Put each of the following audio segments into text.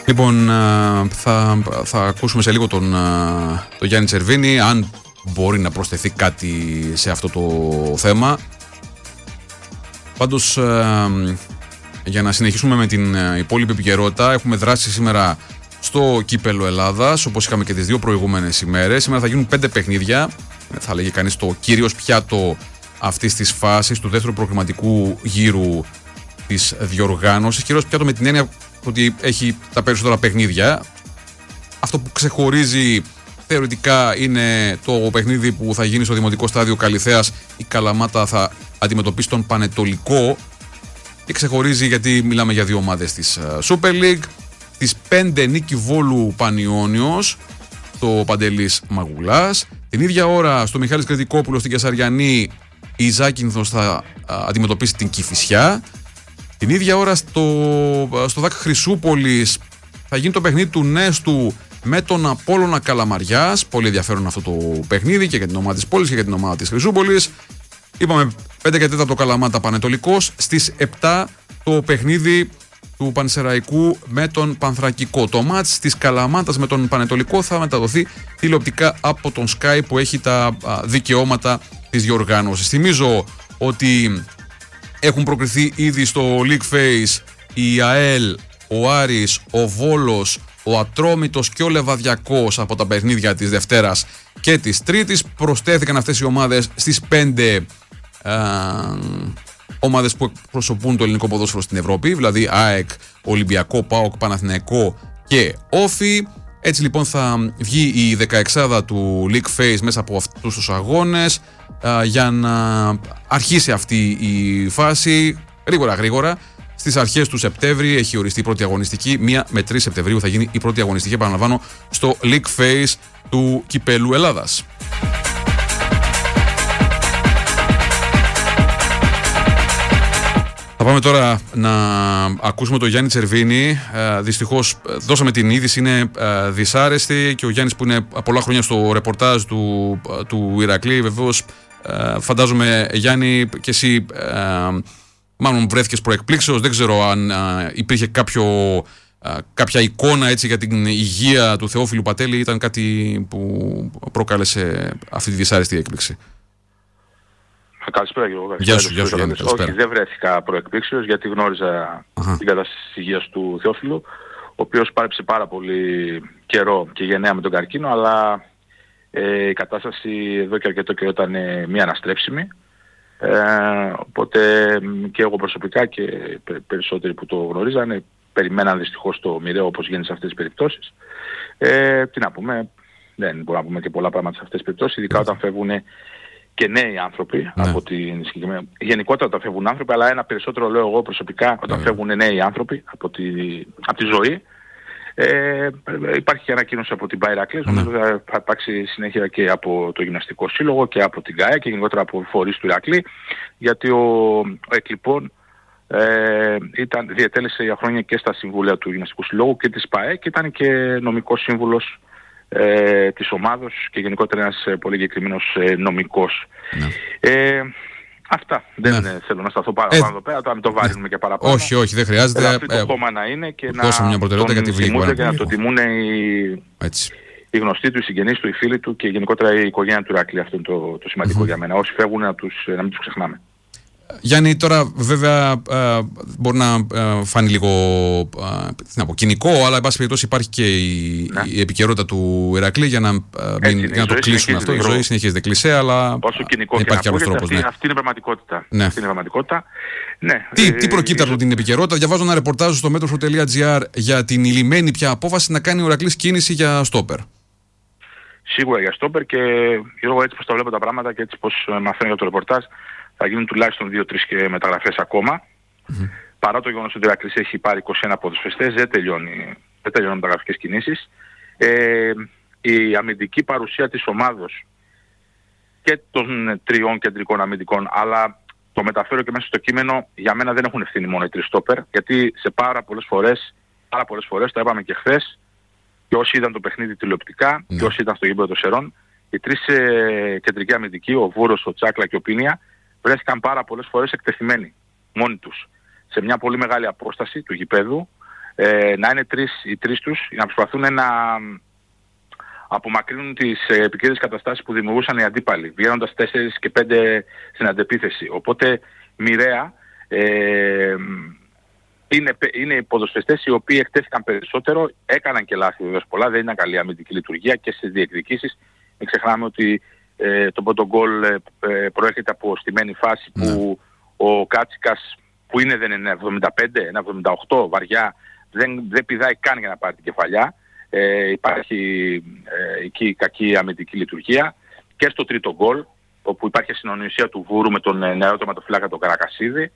Λοιπόν, θα ακούσουμε σε λίγο τον Γιάννη Τσερβίνη, αν μπορεί να προσθεθεί κάτι σε αυτό το θέμα. Πάντως, για να συνεχίσουμε με την υπόλοιπη επικαιρότητα, έχουμε δράσει σήμερα στο Κύπελλο Ελλάδας, όπως είχαμε και τις δύο προηγούμενες ημέρες. Σήμερα θα γίνουν 5 παιχνίδια, θα λέγει κανείς το κυρίως πιάτο αυτής της φάσης, του δεύτερου προκριματικού γύρου της διοργάνωσης. Κυρίως πιάτο με την έννοια ότι έχει τα περισσότερα παιχνίδια. Αυτό που ξεχωρίζει θεωρητικά είναι το παιχνίδι που θα γίνει στο Δημοτικό Στάδιο Καλιθέας. Η Καλαμάτα θα αντιμετωπίσει τον Πανετολικό και ξεχωρίζει γιατί μιλάμε για δύο ομάδες της Super League. Στις 5 Νίκη Βόλου Πανιώνιος, το Παντελής Μαγουλάς. Την ίδια ώρα στο Μιχάλης Κρητικόπουλος στην Κεσαριανή η Ζάκυνθος θα αντιμετωπίσει την Κηφισιά. Την ίδια ώρα στο ΔΑΚ Χρυσούπολης θα γίνει το παιχνίδι του Νέστου με τον Απόλλωνα Καλαμαριάς. Πολύ ενδιαφέρον αυτό το παιχνίδι και για την ομάδα της πόλης και για την ομάδα της Χρυσούπολης. Είπαμε 5 και 4 το Καλαμάτα Πανετολικός. Στις 7 το παιχνίδι του Πανσεραϊκού με τον Πανθρακικό. Το μάτς της Καλαμάτας με τον Πανετολικό θα μεταδοθεί τηλεοπτικά από τον Sky που έχει τα δικαιώματα της διοργάνωσης. Θυμίζω ότι έχουν προκριθεί ήδη στο League Phase η ΑΕΛ, ο Άρης, ο Βόλος, ο Ατρόμητος και ο Λεβαδιακός από τα παιχνίδια της Δευτέρας και της Τρίτης. Προσθέθηκαν αυτές οι ομάδες στις 5 ομάδες που εκπροσωπούν το ελληνικό ποδόσφαιρο στην Ευρώπη, δηλαδή ΑΕΚ, Ολυμπιακό, ΠΑΟΚ, Παναθηναϊκό και Όφι. Έτσι λοιπόν θα βγει η 16η του League Phase μέσα από αυτούς τους αγώνες για να αρχίσει αυτή η φάση γρήγορα. Στις αρχές του Σεπτέμβρη έχει οριστεί η πρώτη αγωνιστική. 1 με 3 Σεπτεμβρίου θα γίνει η πρώτη αγωνιστική, επαναλαμβάνω, στο League Phase του Κυπέλλου Ελλάδας. Θα πάμε τώρα να ακούσουμε τον Γιάννη Τσερβίνη. Δυστυχώς δώσαμε την είδηση, είναι δυσάρεστη και ο Γιάννης που είναι πολλά χρόνια στο ρεπορτάζ του Ηρακλή, βεβαίως φαντάζομαι Γιάννη και εσύ μάλλον βρέθηκες προεκπλήξεως, δεν ξέρω αν υπήρχε κάποια εικόνα έτσι για την υγεία του Θεόφιλου Πατέλη, ήταν κάτι που προκάλεσε αυτή τη δυσάρεστη έκπληξη. Καλησπέρα Γιώργο. Γεια σου Γιάννη. Όχι, δεν βρέθηκα προεκπλήξεως γιατί γνώριζα την κατάσταση της υγείας του Θεόφιλου, ο οποίος πάλεψε πάρα πολύ καιρό και γενναία με τον καρκίνο, αλλά η κατάσταση εδώ και αρκετό καιρό ήταν μη αναστρέψιμη. Οπότε και εγώ προσωπικά και περισσότεροι που το γνωρίζανε περιμέναν δυστυχώς το μοιραίο, όπως γίνεται σε αυτές τις περιπτώσεις. Τι να πούμε, δεν μπορούμε να πούμε και πολλά πράγματα σε αυτές τις περιπτώσεις, ειδικά όταν φεύγουν και νέοι άνθρωποι από την συγκεκριμένη. Γενικότερα όταν φεύγουν άνθρωποι, αλλά ένα περισσότερο λέω εγώ προσωπικά όταν φεύγουν νέοι άνθρωποι από τη ζωή. Υπάρχει και ανακοίνωση από την Παϊρακλής, νομίζω θα υπάρξει συνέχεια και από το Γυμναστικό Σύλλογο και από την ΚΑΕ και γενικότερα από φορείς του Ηρακλή, γιατί ο Εκλιπών διετέλεσε για χρόνια και στα συμβούλια του Γυμναστικού Συλλόγου και της ΠΑΕ και ήταν και νομικός σύμβουλος της ομάδος και γενικότερα ένας πολύ εγκεκριμένος νομικός. Αυτά. Δεν θέλω να σταθώ πάνω εδώ πέρα, τώρα μην το βάρινουμε και παραπάνω. Όχι, δεν χρειάζεται. Αυτό το κόμμα να είναι και να το τιμούν οι γνωστοί του, οι συγγενείς του, οι φίλοι του και γενικότερα η οικογένεια του Ηρακλή. Αυτό είναι το σημαντικό για μένα. Όσοι φεύγουν να μην τους ξεχνάμε. Γιάννη, τώρα βέβαια μπορεί να φάνει λίγο κοινικό, αλλά εν πάση περιπτώσει υπάρχει και η επικαιρότητα του Ηρακλή για να το κλείσουμε αυτό. Η ζωή συνεχίζεται κλεισέ, αλλά όσο κοινικό δεν υπάρχει άλλος τρόπος. Αυτή είναι η πραγματικότητα. Τι προκύπτει από την επικαιρότητα? Διαβάζω ένα ρεπορτάζ στο metro.gr για την ηλυμένη πια απόφαση να κάνει ο Ηρακλής κίνηση για στόπερ. Σίγουρα για στόπερ και Γιώργο, έτσι πως τα βλέπω τα πράγματα και έτσι πως μαθαίνω για το ρεπορτάζ, θα γίνουν τουλάχιστον 2-3 μεταγραφές ακόμα. Παρά το γεγονός ότι ο Ηρακλής έχει πάρει 21 ποδοσφαιριστές, δεν τελειώνουν μεταγραφικές κινήσεις. Η αμυντική παρουσία της ομάδος και των 3 κεντρικών αμυντικών, αλλά το μεταφέρω και μέσα στο κείμενο, για μένα δεν έχουν ευθύνη μόνο οι 3 στόπερ, γιατί σε πάρα πολλές φορές, το είπαμε και χθες, και όσοι είδαν το παιχνίδι τηλεοπτικά και όσοι ήταν στο γήπεδο των Σερών, οι 3 κεντρικοί αμυντικοί, ο Βούρος, ο Τσάκλα και ο Πίνια, βρέθηκαν πάρα πολλές φορές εκτεθειμένοι μόνοι τους σε μια πολύ μεγάλη απόσταση του γηπέδου, να είναι οι τρεις τους, να προσπαθούν να απομακρύνουν τις επικίνδυνες καταστάσεις που δημιουργούσαν οι αντίπαλοι, βγαίνοντας 4 και 5 στην αντεπίθεση. Οπότε μοιραία είναι οι ποδοσφαιριστές οι οποίοι εκτέθηκαν περισσότερο, έκαναν και λάθη βεβαίως πολλά, δεν ήταν καλή αμυντική λειτουργία και στις διεκδικήσεις. Μην ξεχνάμε ότι το πρώτο γκολ προέρχεται από στημένη φάση που ο Κάτσικας, που δεν είναι 75, 78 βαριά, δεν πηδάει καν για να πάρει την κεφαλιά. Υπάρχει εκεί κακή αμυντική λειτουργία. Και στο τρίτο γκολ, όπου υπάρχει συνονισία του Βούρου με τον νεαρό τερματοφύλακα τον Καρακασίδη.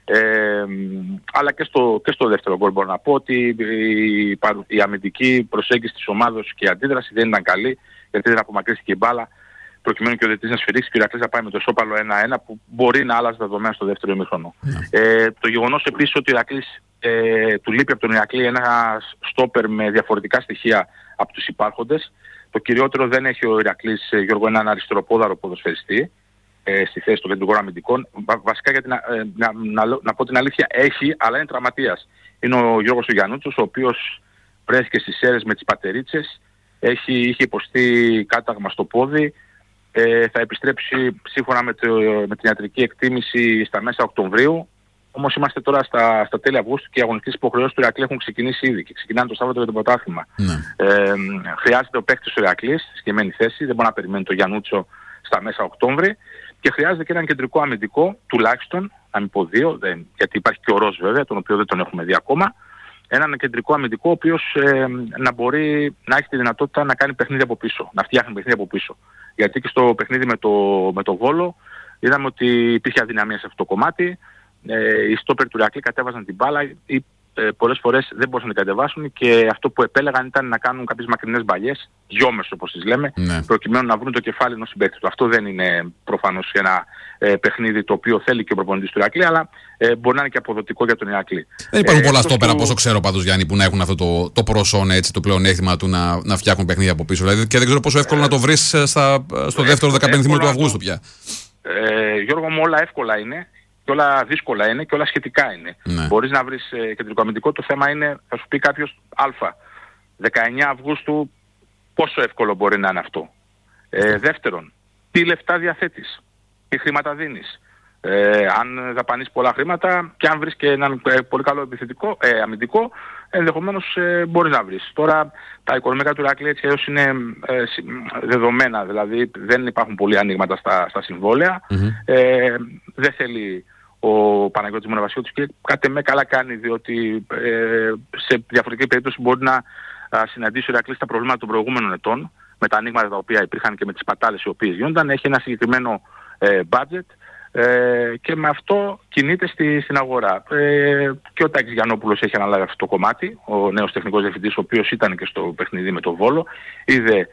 Αλλά και στο δεύτερο γκολ μπορώ να πω ότι η αμυντική προσέγγιση της ομάδας και η αντίδραση δεν ήταν καλή, γιατί δεν απομακρύστηκε η μπάλα προκειμένου και ο διαιτητής να σφυρίξει και ο Ηρακλής να πάει με το ισόπαλο 1-1 που μπορεί να άλλαζε δεδομένα στο δεύτερο ημίχρονο. Το γεγονός επίσης ότι ο Ηρακλής του λείπει από τον Ηρακλή ένα στόπερ με διαφορετικά στοιχεία από τους υπάρχοντες. Το κυριότερο, δεν έχει ο Ηρακλής, Γιώργο, έναν αριστεροπόδαρο ποδοσφαιριστή στη θέση των κεντρικών αμυντικών. Βασικά, γιατί να πω την αλήθεια, έχει, αλλά είναι τραυματίας. Είναι ο Γιώργος ο Γιαννούτσος, ο οποίος βρέθηκε στις Σέρρες με τις πατερίτσες, είχε υποστεί κάταγμα στο πόδι, θα επιστρέψει σύμφωνα με την ιατρική εκτίμηση στα μέσα Οκτωβρίου. Όμως είμαστε τώρα στα τέλη Αυγούστου και οι αγωνιστικές υποχρεώσεις του Ηρακλή έχουν ξεκινήσει ήδη και ξεκινάνε το Σάββατο για το πρωτάθλημα. Χρειάζεται ο παίκτης του Ηρακλή στη συγκεκριμένη θέση, δεν μπορεί να περιμένει το Γιαννούτσο στα μέσα Οκτώβρη, και χρειάζεται και έναν κεντρικό αμυντικό, τουλάχιστον, να μην πω 2, γιατί υπάρχει και ο Ροζ βέβαια, τον οποίο δεν τον έχουμε δει ακόμα. Έναν κεντρικό αμυντικό, ο οποίος να μπορεί να έχει τη δυνατότητα να κάνει παιχνίδι από πίσω, να φτιάχνει παιχνίδι από πίσω. Γιατί και στο παιχνίδι με το Βόλο είδαμε ότι υπήρχε αδυναμία σε αυτό το κομμάτι. Οι στόπερ του Ηρακλή κατέβαζαν την μπάλα ή πολλές φορές δεν μπορούσαν να την κατεβάσουν, και αυτό που επέλεγαν ήταν να κάνουν κάποιες μακρινές μπαλιές, γιόμες όπως τις λέμε, προκειμένου να βρουν το κεφάλι ενός συμπαίκτη του. Αυτό δεν είναι προφανώς ένα παιχνίδι το οποίο θέλει και ο προπονητής του Ηρακλή, αλλά μπορεί να είναι και αποδοτικό για τον Ηρακλή. Δεν υπάρχουν πολλά στόπερα, από όσο ξέρω πάντως, Γιάννη, που να έχουν αυτό το προσόν, το πλεονέκτημα του να φτιάχνουν παιχνίδια από πίσω. Δηλαδή, και δεν ξέρω πόσο εύκολο να το βρεις στο δεύτερο 15 του Αυγούστου πια. Γιώργο μου, όλα εύκολα είναι. Και όλα δύσκολα είναι και όλα σχετικά είναι. Μπορείς να βρεις κεντρικό αμυντικό, το θέμα είναι, θα σου πει κάποιος, 19 Αυγούστου πόσο εύκολο μπορεί να είναι αυτό. Δεύτερον, τι λεφτά διαθέτεις, τι χρήματα δίνεις. Αν δαπανείς πολλά χρήματα και αν βρεις και έναν πολύ καλό αμυντικό, ενδεχομένως μπορείς να βρεις. Τώρα τα οικονομικά του Ηρακλή έτσι έως είναι δεδομένα, δηλαδή δεν υπάρχουν πολλοί ανοίγματα στα συμβόλαια. Δεν θέλει ο Παναγιώτης Μοναβασιώτης, και κάτι με καλά κάνει, διότι σε διαφορετική περίπτωση μπορεί να συναντήσει ο Ηρακλής τα προβλήματα των προηγούμενων ετών, με τα ανοίγματα τα οποία υπήρχαν και με τις πατάλες οι οποίες γίνονταν. Έχει ένα συγκεκριμένο budget και με αυτό κινείται στην αγορά. Και ο Τάκης Γιαννόπουλος έχει αναλάβει αυτό το κομμάτι, ο νέος τεχνικός διευθυντής, ο οποίος ήταν και στο παιχνίδι με το Βόλο, είδε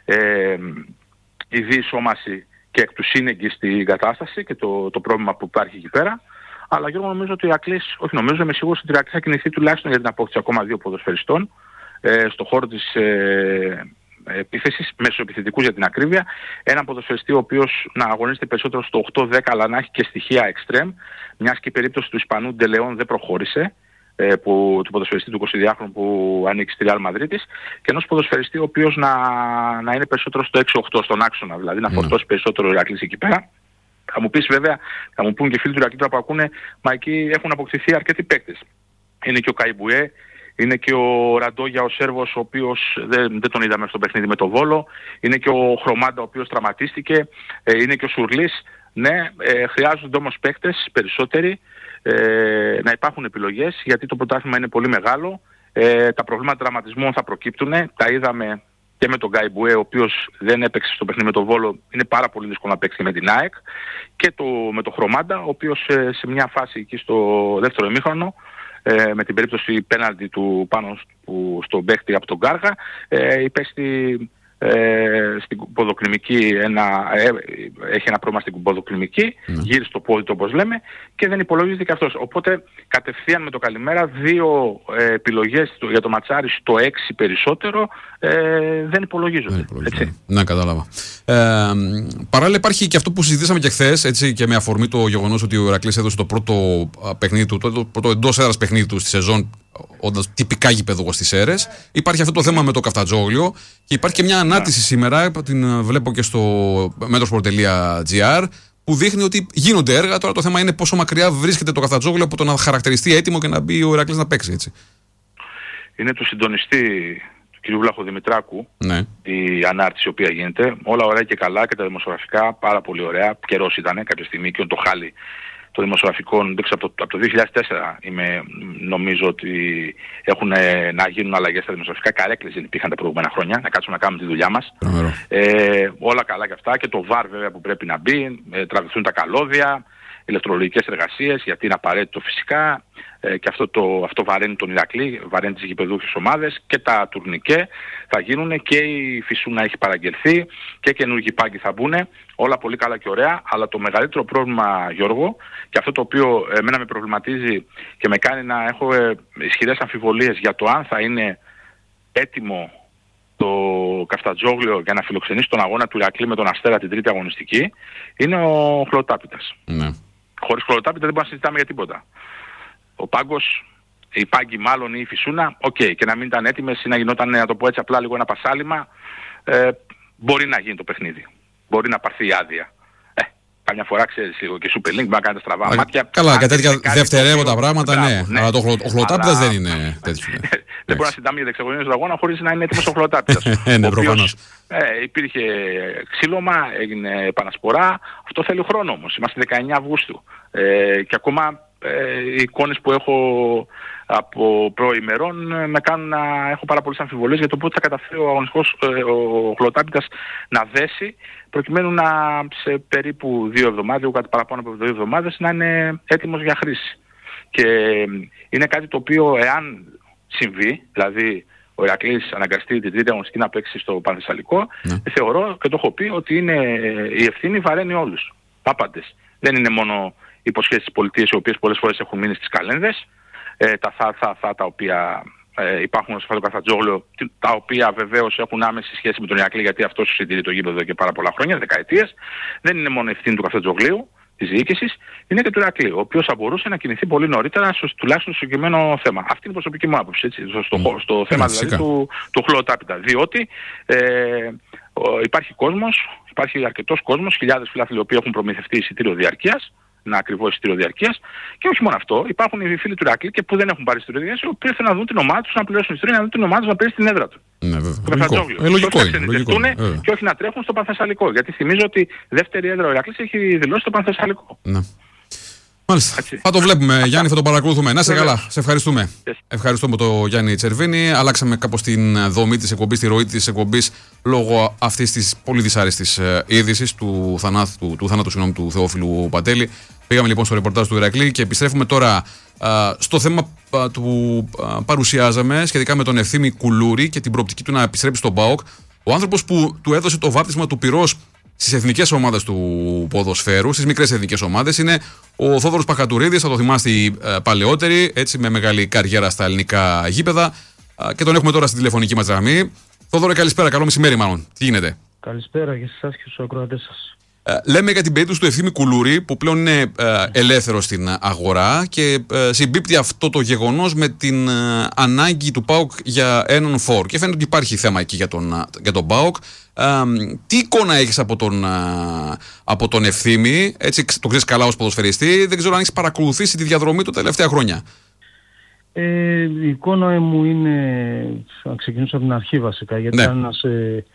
η διεισόμαση και εκ του σύνεγγυ στην κατάσταση και το πρόβλημα που υπάρχει εκεί πέρα. Αλλά Γιώργο, νομίζω ότι ο Ηρακλής, όχι νομίζω, είμαι σίγουρος ότι ο Ηρακλής θα κινηθεί τουλάχιστον για την απόκτηση ακόμα 2 ποδοσφαιριστών στον χώρο της επίθεσης, μεσοεπιθετικούς για την ακρίβεια. Έναν ποδοσφαιριστή ο οποίος να αγωνίζεται περισσότερο στο 8-10, αλλά να έχει και στοιχεία extreme, μιας και η περίπτωση του Ισπανού Ντελεόν δεν προχώρησε, του ποδοσφαιριστή του 22χρονου που ανήκει στη Real Madrid, και ενός ποδοσφαιριστή ο οποίος να είναι περισσότερο στο 6-8, στον άξονα, δηλαδή να φορτώσει περισσότερο ο Ηρακλής εκεί πέρα. Θα μου πεις βέβαια, θα μου πούν και φίλοι του Ηρακλή που ακούνε, μα εκεί έχουν αποκτηθεί αρκετοί παίκτες. Είναι και ο Καϊμπουέ, είναι και ο Ραντόγια ο Σέρβος, ο οποίος δεν τον είδαμε στο παιχνίδι με το Βόλο, είναι και ο Χρωμάντα ο οποίος τραυματίστηκε, είναι και ο Σουρλής. Ναι, χρειάζονται όμως παίκτες περισσότεροι, να υπάρχουν επιλογές, γιατί το πρωτάθλημα είναι πολύ μεγάλο. Τα προβλήματα τραυματισμών θα προκύπτουν, τα είδαμε και με τον Γκαϊμπουέ, ο οποίος δεν έπαιξε στο παιχνίδι με τον Βόλο, είναι πάρα πολύ δύσκολο να παίξει με την ΑΕΚ, και με τον Χρωμάντα, ο οποίος σε μια φάση εκεί στο δεύτερο ημίχρονο, με την περίπτωση πέναλτι του πάνω στον παίχτη από τον Γκάργα, υπέστη στην ποδοκλινική έχει ένα πρόβλημα στην ποδοκλινική, γύρισε το πόδι του όπως λέμε, και δεν υπολογίζεται και αυτός. Οπότε κατευθείαν με το καλημέρα 2 επιλογές για το ματσάρι στο 6 περισσότερο δεν υπολογίζονται. Να, κατάλαβα. Παράλληλα υπάρχει και αυτό που συζητήσαμε και χθες, έτσι, και με αφορμή το γεγονός ότι ο Ηρακλής έδωσε το πρώτο παιχνίδι του, το πρώτο εντός έδρας παιχνίδι του στη σεζόν όντας τυπικά γηπεδούχο στις Σέρρες. Υπάρχει αυτό το θέμα με το Καφτατζόγλιο και υπάρχει και μια ανάρτηση σήμερα, την βλέπω και στο metrosport.gr, που δείχνει ότι γίνονται έργα. Τώρα το θέμα είναι πόσο μακριά βρίσκεται το Καφτατζόγλιο από το να χαρακτηριστεί έτοιμο και να μπει ο Ηρακλής να παίξει, έτσι. Είναι του συντονιστή του κ. Βλαχοδημητράκου, ναι, η ανάρτηση η οποία γίνεται. Όλα ωραία και καλά και τα δημοσιογραφικά πάρα πολύ ωραία. Καιρός ήταν κάποια στιγμή και το χάλι των δημοσιογραφικών, από το 2004 νομίζω ότι έχουν να γίνουν αλλαγές στα δημοσιογραφικά. Καρέκλες δεν υπήρχαν τα προηγούμενα χρόνια, να κάτσουμε να κάνουμε τη δουλειά μας. Όλα καλά και αυτά, και το VAR βέβαια που πρέπει να μπει, τραβηθούν τα καλώδια, ηλεκτρολογικές εργασίες, γιατί είναι απαραίτητο φυσικά, και αυτό βαραίνει τον Ηρακλή, βαραίνει τις γηπεδούχες ομάδες, και τα τουρνικέ θα γίνουν, και η Φυσούνα έχει παραγγελθεί και καινούργιοι πάγκοι θα μπουν. Όλα πολύ καλά και ωραία, αλλά το μεγαλύτερο πρόβλημα, Γιώργο, και αυτό το οποίο εμένα με προβληματίζει και με κάνει να έχω ισχυρές αμφιβολίες για το αν θα είναι έτοιμο το Καφτατζόγλιο για να φιλοξενήσει τον αγώνα του Ηρακλή με τον Αστέρα την τρίτη αγωνιστική, είναι ο Χλωτάπητας. Ναι. Χωρίς Χλωτάπητα δεν μπορούμε να συζητάμε για τίποτα. Ο πάγκος, οι πάγκοι μάλλον ή η Φυσούνα, και να μην ήταν έτοιμες ή να γινόταν, να το πω έτσι απλά, λίγο ένα πασάλιμα, μπορεί να γίνει το παιχνίδι. Μπορεί να πάρθει η άδεια. Καμιά φορά ξέρεις λίγο και Super Link, μπορεί να κάνετε στραβά μάτια. Καλά, και τέτοια δευτερεύοντα πράγματα, ναι. Αλλά ο Χλωτάπητας δεν είναι τέτοιο. Δεν μπορεί να συντάμε για δεξαγωνίες του αγώνα χωρίς να είναι έτοιμος ο Χλωτάπητας. Ναι, προφανώς. Υπήρχε ξύλωμα, έγινε επανασπορά. Αυτό θέλει χρόνο όμως. Είμαστε 19 Αυγούστου. Και ακόμα οι εικόνες που έχω από προημερών με κάνουν να έχω πάρα πολλές αμφιβολίες για το πότε θα καταφέρει ο αγωνιστικός ο Χλωτάπητας να δέσει, προκειμένου σε περίπου 2 εβδομάδες, κάτι παραπάνω από 2 εβδομάδες, να είναι έτοιμος για χρήση. Και είναι κάτι το οποίο, εάν συμβεί, δηλαδή ο Ηρακλής αναγκαστεί την τρίτη αγωνιστική να παίξει στο Πανθεσσαλικό, θεωρώ και το έχω πει ότι η ευθύνη βαραίνει όλους. Άπαντες. Δεν είναι μόνο οι υποσχέσεις της πολιτείας, οι οποίες πολλές φορές έχουν μείνει στις καλένδες, τα οποία υπάρχουν στο Καφτατζόγλιο, τα οποία βεβαίως έχουν άμεση σχέση με τον Ηρακλή, γιατί αυτός συντηρεί το γήπεδο εδώ και πάρα πολλά χρόνια, δεκαετίες. Δεν είναι μόνο ευθύνη του Καφτατζογλίου, της διοίκησης, είναι και του Ηρακλή, ο οποίος θα μπορούσε να κινηθεί πολύ νωρίτερα, τουλάχιστον στο συγκεκριμένο θέμα. Αυτή είναι η προσωπική μου άποψη, έτσι, στο θέμα δηλαδή του Χλωτάπητα. Διότι υπάρχει κόσμος, υπάρχει αρκετός κόσμος, χιλιάδες φιλάθλοι οι οποίοι έχουν προμηθευτεί εισιτήριο διαρκείας, ένα ακριβό εισιτήριο διαρκείας, και όχι μόνο αυτό, υπάρχουν οι φίλοι του Ηρακλή και που δεν έχουν πάρει εισιτήριο διαρκείας, οι οποίοι θέλουν να δουν την ομάδα τους, να πληρώσουν εισιτήριο, να δουν την ομάδα τους να παίζει στην έδρα του. Ναι, βέβαια. Λογικό είναι. Και όχι να τρέχουν στο Πανθεσσαλικό. Γιατί θυμίζω ότι δεύτερη έδρα ο Ηρακλής έχει δηλώσει το Πανθεσσαλικό. Ναι. Μάλιστα. Έτσι. Θα το βλέπουμε, Γιάννη, θα το παρακολουθούμε. Να είσαι καλά. Σε ευχαριστούμε. Ευχαριστούμε τον Γιάννη Τσερβίνη. Αλλάξαμε κάπως την δομή της εκπομπής, τη ροή της εκπομπής, λόγω αυτής της πολύ δυσάρεστης είδησης του θανάτου του Θεόφιλου Παντέλη. Πήγαμε λοιπόν στο ρεπορτάζ του Ηρακλή και επιστρέφουμε τώρα στο θέμα που παρουσιάζαμε σχετικά με τον Ευθύμη Κουλούρη και την προοπτική του να επιστρέψει στον ΠΑΟΚ. Ο άνθρωπος που του έδωσε το βάπτισμα του πυρός στις εθνικές ομάδες του ποδοσφαίρου, στις μικρές εθνικές ομάδες, είναι ο Θόδωρος Παχατουρίδης. Θα το θυμάστε οι παλαιότεροι, έτσι, με μεγάλη καριέρα στα ελληνικά γήπεδα. Και τον έχουμε τώρα στην τηλεφωνική μας γραμμή. Θόδωρε, καλησπέρα, καλό μεσημέρι μάλλον. Τι γίνεται? Καλησπέρα για εσάς και στους ακροατές σας. Λέμε για την περίπτωση του Ευθύμη Κουλούρη, που πλέον είναι ελεύθερο στην αγορά, και συμπίπτει αυτό το γεγονός με την ανάγκη του ΠΑΟΚ για έναν φόρ. Και φαίνεται ότι υπάρχει θέμα εκεί για τον ΠΑΟΚ. Τι εικόνα έχεις από τον Ευθύμη? Έτσι, το ξέρεις καλά ως ποδοσφαιριστή. Δεν ξέρω αν έχεις παρακολουθήσει τη διαδρομή του τα τελευταία χρόνια. Η εικόνα μου είναι, να ξεκινήσω από την αρχή βασικά, γιατί ήταν ένας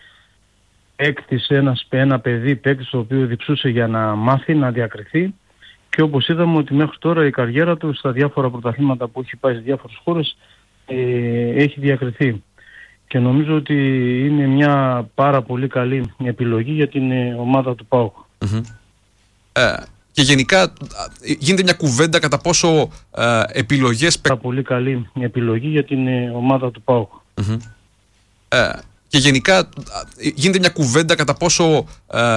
ένα παιδί παίκτης, το οποίο διψούσε για να μάθει, να διακριθεί, και όπως είδαμε ότι μέχρι τώρα η καριέρα του στα διάφορα πρωταθλήματα που έχει πάει σε διάφορες χώρες έχει διακριθεί, και νομίζω ότι είναι μια πάρα πολύ καλή επιλογή για την ομάδα του ΠΑΟΚ. Και γενικά γίνεται μια κουβέντα κατά πόσο επιλογές... Πάρα πολύ καλή επιλογή για την ομάδα του ΠΑΟΚ. Και γενικά γίνεται μια κουβέντα κατά πόσο